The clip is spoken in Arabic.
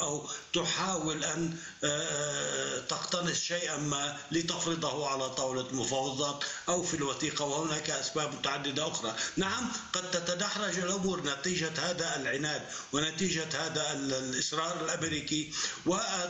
أو تحاول أن تقتنص شيئا ما لتفرضه على طاولة المفاوضات أو في الوثيقة، وهناك أسباب متعددة أخرى. نعم، قد تتدحرج الأمور نتيجة هذا العناد ونتيجة هذا الإصرار الأمريكي،